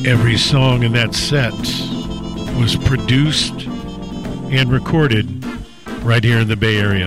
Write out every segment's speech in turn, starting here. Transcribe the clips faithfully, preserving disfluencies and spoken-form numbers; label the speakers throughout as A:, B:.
A: Every song in that set was produced and recorded right here in the Bay Area.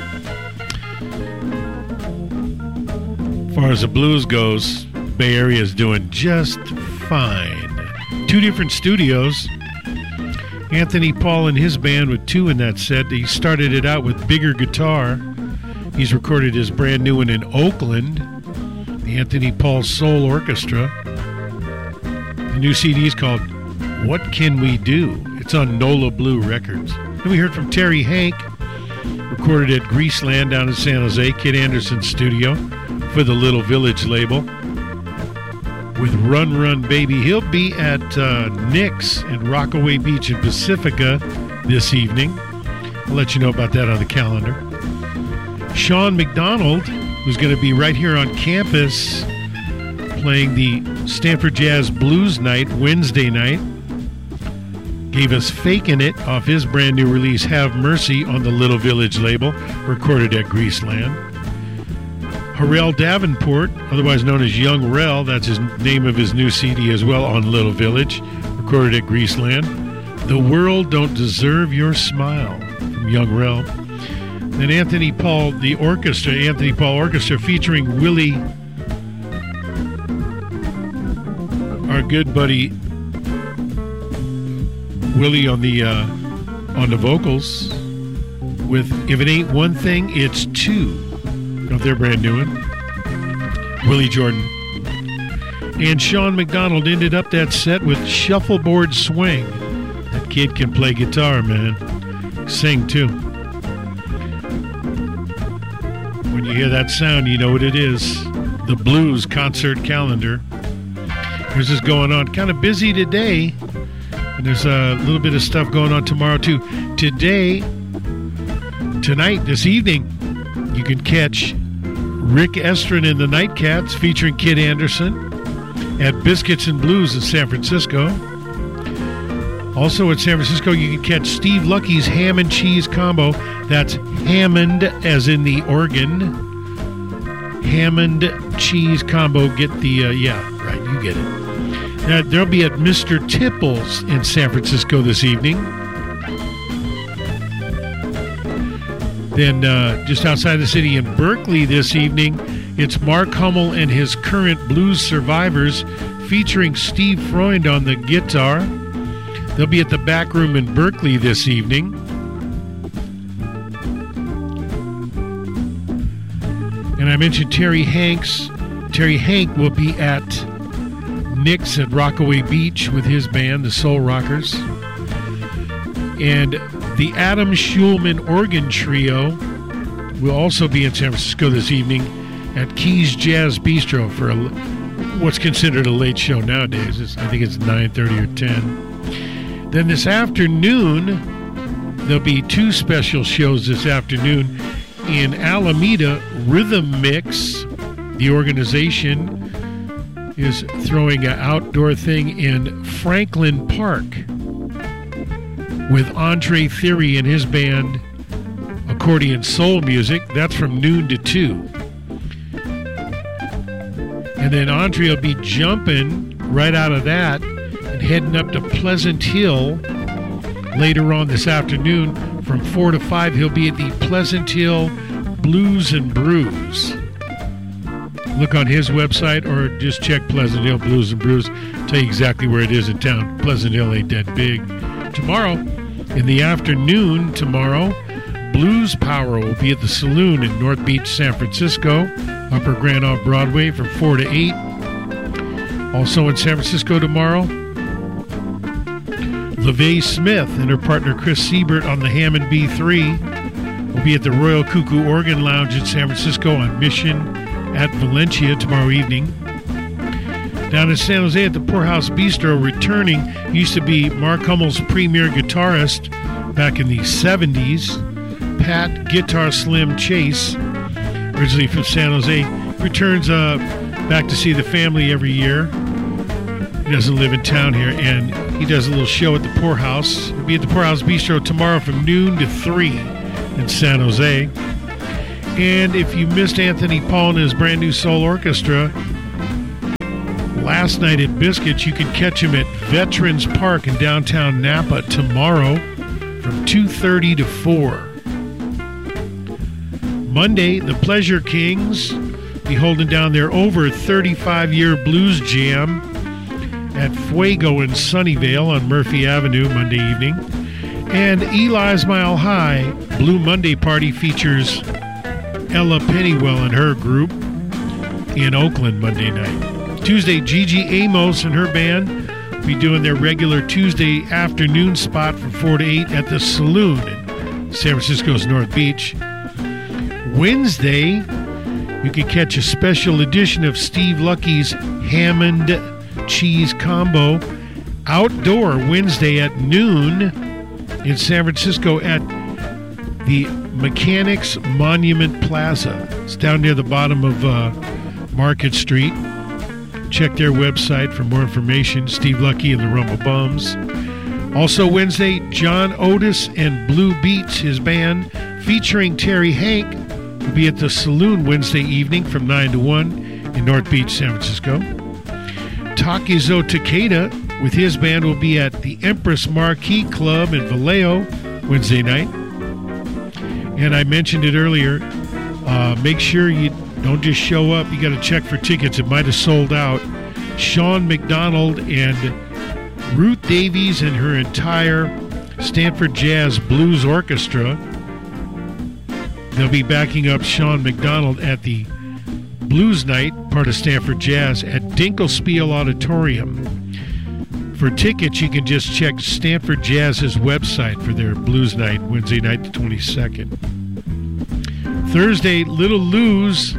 A: As far as the blues goes, Bay Area is doing just fine. Two different studios. Anthony Paul and his band with two in that set. He started it out with Bigger Guitar. He's recorded his brand new one in Oakland, the Anthony Paul Soul Orchestra. The new C D is called What Can We Do? It's on Nola Blue Records. Then we heard from Terry Hank, recorded at Greaseland down in San Jose, Kid Anderson's studio for the Little Village label. With Run Run Baby, he'll be at uh, Nick's in Rockaway Beach in Pacifica this evening. I'll let you know about that on the calendar. Sean McDonald, who's going to be right here on campus playing the Stanford Jazz Blues Night Wednesday night, gave us Fakin' It off his brand new release Have Mercy on the Little Village label, recorded at Greaseland. Harrell Davenport, otherwise known as Young Rel, that's his name of his new C D as well, on Little Village, recorded at Greaseland. The World Don't Deserve Your Smile from Young Rel. Then Anthony Paul, the orchestra, Anthony Paul Orchestra, featuring Willie, our good buddy Willie on the uh, on the vocals, with If It Ain't One Thing, It's Two, of their brand new one, Willie Jordan. And Sean McDonald ended up that set with Shuffleboard Swing. That kid can play guitar, man. Sing, too. When you hear that sound, you know what it is. The Blues concert calendar. Here's this going on. Kind of busy today. And there's a little bit of stuff going on tomorrow, too. Today, tonight, this evening, you can catch Rick Estrin and the Nightcats featuring Kid Anderson at Biscuits and Blues in San Francisco. Also in San Francisco, you can catch Steve Lucky's Ham and Cheese Combo. That's Hammond as in the organ. Hammond Cheese Combo. Get the, uh, yeah, right, you get it. Now, they'll be at Mister Tipples in San Francisco this evening. Then uh, just outside the city in Berkeley this evening, it's Mark Hummel and his Current Blues Survivors featuring Steve Freund on the guitar. They'll be at the Back Room in Berkeley this evening. And I mentioned Terry Hanks. Terry Hank will be at Nick's at Rockaway Beach with his band, the Soul Rockers. And the Adam Schulman Organ Trio will also be in San Francisco this evening at Keys Jazz Bistro for a, what's considered a late show nowadays. It's, I think it's nine thirty or ten. Then this afternoon, there'll be two special shows this afternoon in Alameda. Rhythm Mix, the organization, is throwing an outdoor thing in Franklin Park with Andre Theory and his band, Accordion Soul Music. That's from noon to two. And then Andre will be jumping right out of that and heading up to Pleasant Hill later on this afternoon. From four to five, he'll be at the Pleasant Hill Blues and Brews. Look on his website or just check Pleasant Hill Blues and Brews. Tell you exactly where it is in town. Pleasant Hill ain't that big. Tomorrow, in the afternoon tomorrow, Blues Power will be at the Saloon in North Beach, San Francisco, Upper Grand off Broadway from four to eight. Also in San Francisco tomorrow, LaVey Smith and her partner Chris Siebert on the Hammond B three will be at the Royal Cuckoo Organ Lounge in San Francisco on Mission at Valencia tomorrow evening. Down in San Jose at the Poorhouse Bistro, returning, used to be Mark Hummel's premier guitarist back in the seventies, Pat Guitar Slim Chase, originally from San Jose, returns uh, back to see the family every year. He doesn't live in town here, and he does a little show at the Poorhouse. He'll be at the Poorhouse Bistro tomorrow from noon to three in San Jose. And if you missed Anthony Paul and his brand new soul orchestra, last night at Biscuits. You can catch him at Veterans Park in downtown Napa tomorrow from two thirty to four. Monday, the Pleasure Kings be holding down their over thirty-five-year blues jam at Fuego in Sunnyvale on Murphy Avenue Monday evening. And Eli's Mile High Blue Monday Party features Ella Pennywell and her group in Oakland Monday night. Tuesday, Gigi Amos and her band will be doing their regular Tuesday afternoon spot from four to eight at the Saloon in San Francisco's North Beach. Wednesday, you can catch a special edition of Steve Lucky's Hammond Cheese Combo outdoor Wednesday at noon in San Francisco at the Mechanics Monument Plaza. It's down near the bottom of uh, Market Street. Check their website for more information. Steve Lucky and the Rumble Bums. Also Wednesday, John Otis and Blue Beats, his band, featuring Terry Hank, will be at the Saloon Wednesday evening from nine to one in North Beach, San Francisco. Takizo Takeda with his band will be at the Empress Marquee Club in Vallejo Wednesday night. And I mentioned it earlier, uh, make sure you don't just show up. You got to check for tickets. It might have sold out. Sean McDonald and Ruth Davies and her entire Stanford Jazz Blues Orchestra. They'll be backing up Sean McDonald at the Blues Night, part of Stanford Jazz, at Dinkelspiel Auditorium. For tickets, you can just check Stanford Jazz's website for their Blues Night, Wednesday night the twenty-second. Thursday, Little Lou's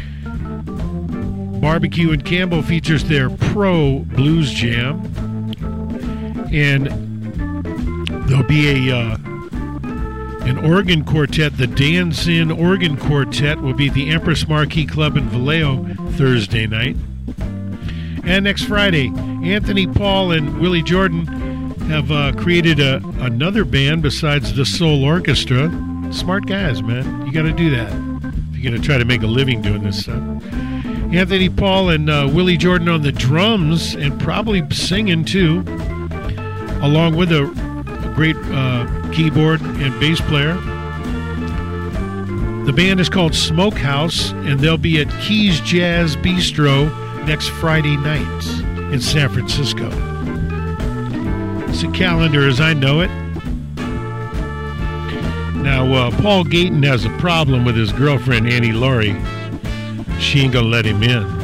A: Barbecue in Campbell features their Pro Blues Jam. And there'll be a uh, an organ quartet. The Dan Zinn Organ Quartet will be at the Empress Marquee Club in Vallejo Thursday night. And next Friday, Anthony Paul and Willie Jordan have uh, created a, another band besides the Soul Orchestra. Smart guys, man. You got to do that if you're going to try to make a living doing this stuff. Anthony Paul and uh, Willie Jordan on the drums and probably singing too, along with a, a great uh, keyboard and bass player. The band is called Smokehouse, and they'll be at Keys Jazz Bistro next Friday night in San Francisco. It's a calendar as I know it. Now, uh, Paul Gayton has a problem with his girlfriend, Annie Laurie. She ain't gonna let him in.